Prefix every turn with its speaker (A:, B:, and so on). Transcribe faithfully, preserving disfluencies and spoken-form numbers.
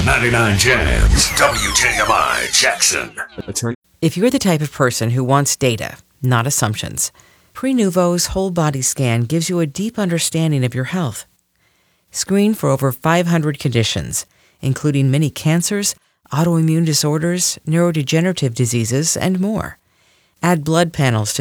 A: ninety-nine Jams, W J M I Jackson.
B: If you're the type of person who wants data, not assumptions, Prenuvo's whole body scan gives you a deep understanding of your health. Screen for over five hundred conditions, including many cancers, autoimmune disorders, neurodegenerative diseases, and more. Add blood panels to